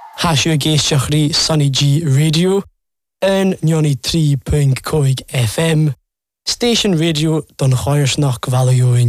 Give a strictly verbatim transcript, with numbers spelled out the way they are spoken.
Hasio géisteachrí Sunny G Radio yn nioni tri pwynt coig F M. Station Radio don chairsnach gvalioin.